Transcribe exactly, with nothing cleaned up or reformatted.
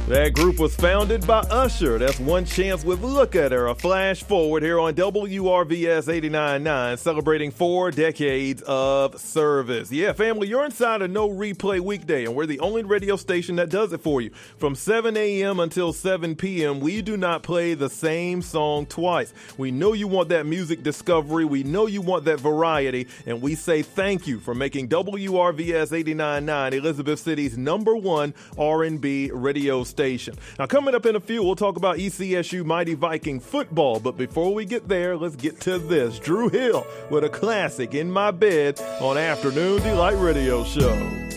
That group was founded by Usher. That's One Chance with Look at Her, a flash forward here on W R V S eighty-nine point nine, celebrating four decades of service. Yeah, family, you're inside a No Replay weekday, and we're the only radio station that does it for you. From seven a.m. until seven p.m., we do not play the same song twice. We know you want that music discovery. We know you want that variety, and we say thank you for making W R V S eighty-nine point nine Elizabeth City's number one R and B radio station. Station. Now, coming up in a few, we'll talk about E C S U Mighty Viking football. But before we get there, let's get to this. Drew Hill with a classic, In My Bed, on Afternoon Delight Radio Show.